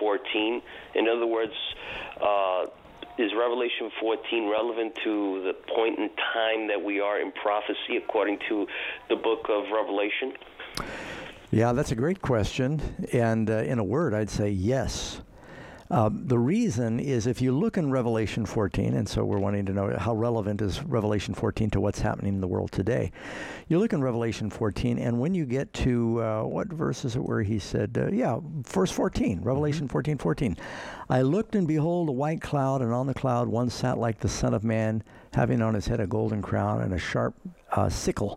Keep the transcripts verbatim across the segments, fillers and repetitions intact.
fourteen? In other words, uh, is Revelation fourteen relevant to the point in time that we are in prophecy according to the book of Revelation? Yeah, that's a great question. And uh, in a word, I'd say yes. Uh, the reason is if you look in Revelation fourteen, and so we're wanting to know how relevant is Revelation fourteen to what's happening in the world today. You look in Revelation fourteen, and when you get to, uh, what verse is it where he said, uh, yeah, verse fourteen, Revelation fourteen, fourteen. I looked, and behold, a white cloud, and on the cloud one sat like the Son of Man, having on his head a golden crown and a sharp uh, sickle.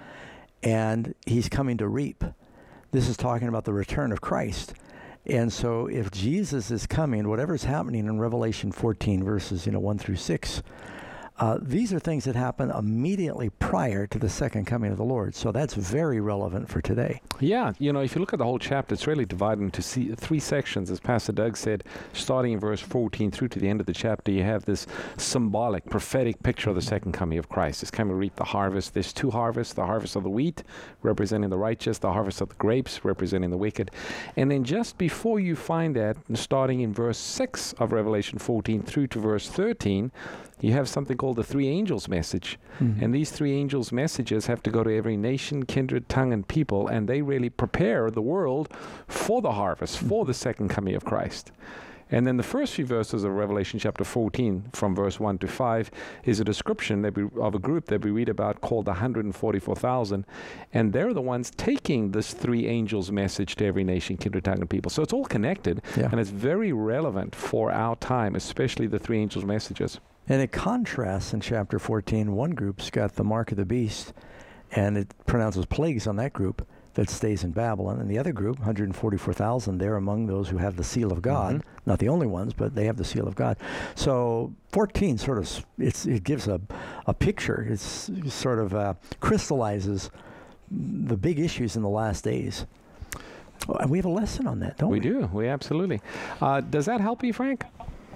And he's coming to reap. This is talking about the return of Christ. And so if Jesus is coming, whatever's happening in Revelation fourteen, verses you know one through six, uh, these are things that happen immediately prior to the second coming of the Lord. So that's very relevant for today. Yeah, you know, if you look at the whole chapter, it's really divided into see, three sections, as Pastor Doug said. Starting in verse fourteen through to the end of the chapter, you have this symbolic, prophetic picture of the second coming of Christ. It's coming to reap the harvest. There's two harvests, the harvest of the wheat, representing the righteous, the harvest of the grapes, representing the wicked. And then just before you find that, starting in verse six of Revelation fourteen through to verse thirteen, you have something called the three angels' message. Mm-hmm. And these three angels' messages have to go to every nation, kindred, tongue, and people, and they really prepare the world for the harvest, mm-hmm. for the second coming of Christ. And then the first few verses of Revelation chapter fourteen, from verse one to five, is a description that we, of a group that we read about called the one hundred forty-four thousand. And they're the ones taking this three angels' message to every nation, kindred, tongue, and people. So it's all connected, yeah. and it's very relevant for our time, especially the three angels' messages. And it contrasts in chapter fourteen. One group's got the mark of the beast, and it pronounces plagues on that group that stays in Babylon. And the other group, one hundred forty-four thousand, they're among those who have the seal of God. Mm-hmm. Not the only ones, but they have the seal of God. So fourteen sort of, it's, it gives a, a picture. It's, it sort of uh, crystallizes the big issues in the last days. And we have a lesson on that, don't we? We do. We absolutely. Uh, does that help you, Frank?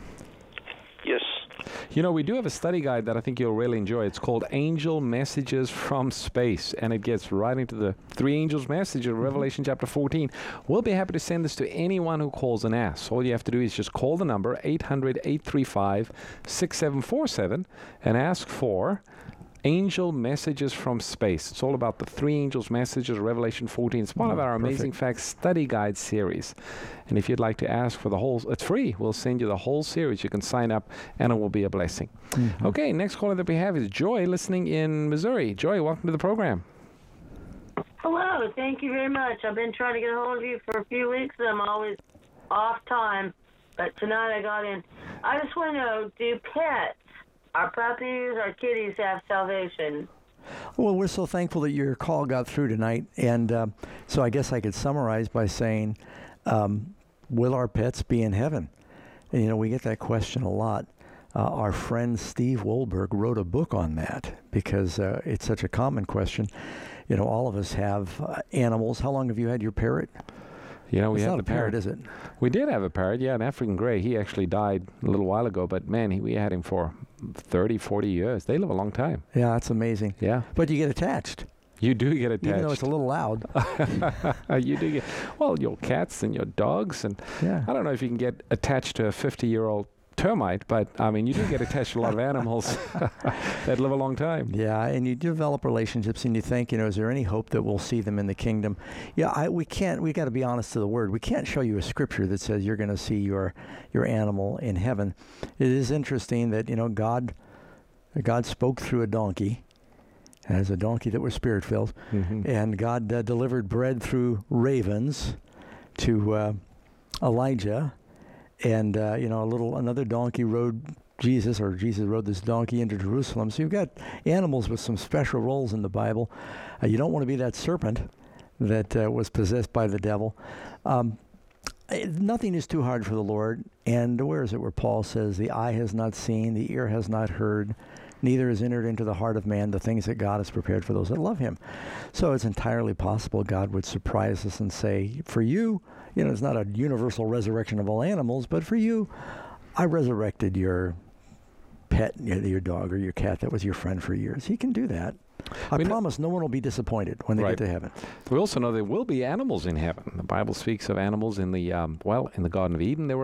Yes. You know, we do have a study guide that I think you'll really enjoy. It's called Angel Messages from Space, and it gets right into the three angels' message of mm-hmm. Revelation chapter fourteen. We'll be happy to send this to anyone who calls and asks. All you have to do is just call the number eight hundred, eight three five, six seven four seven and ask for Angel Messages from Space. It's all about the three angels' messages of Revelation fourteen. It's part oh, of our perfect. Amazing Facts Study Guide series. And if you'd like to ask for the whole, it's free. We'll send you the whole series. You can sign up, and it will be a blessing. Mm-hmm. Okay, next caller that we have is Joy, listening in Missouri. Joy, welcome to the program. Hello, thank you very much. I've been trying to get a hold of you for a few weeks, and I'm always off time. But tonight I got in. I just want to know, do pets, our puppies, our kitties, have salvation? Well, we're so thankful that your call got through tonight. And uh, so I guess I could summarize by saying, um, will our pets be in heaven? And, you know, we get that question a lot. Uh, our friend Steve Wohlberg wrote a book on that because uh, it's such a common question. You know, all of us have uh, animals. How long have you had your parrot? You know, we it's have not the a parrot, parrot, is it? We did have a parrot, yeah, an African gray. He actually died a little while ago, but man, he, we had him for thirty, forty years. They live a long time. Yeah, that's amazing. Yeah. But you get attached. You do get attached. Even though it's a little loud. You do get, well, your cats and your dogs. And yeah. I don't know if you can get attached to a fifty-year-old termite, but I mean, you do get attached to a lot of animals that live a long time. Yeah, and you develop relationships, and you think, you know, is there any hope that we'll see them in the kingdom? Yeah, I, we can't. We got to be honest to the word. We can't show you a scripture that says you're going to see your your animal in heaven. It is interesting that you know God, God spoke through a donkey, as a donkey that was spirit filled, mm-hmm. and God uh, delivered bread through ravens to uh, Elijah. And, uh, you know, a little, another donkey rode Jesus, or Jesus rode this donkey into Jerusalem. So you've got animals with some special roles in the Bible. Uh, you don't want to be that serpent that uh, was possessed by the devil. Um, nothing is too hard for the Lord. And where is it where Paul says, the eye has not seen, the ear has not heard, neither has entered into the heart of man the things that God has prepared for those that love him. So it's entirely possible God would surprise us and say, for you, you know, it's not a universal resurrection of all animals, but for you, I resurrected your pet, you know, your dog or your cat that was your friend for years. He can do that. I We know- promise no one will be disappointed when they Right. get to heaven. We also know there will be animals in heaven. The Bible speaks of animals in the, um, well, in the Garden of Eden, there were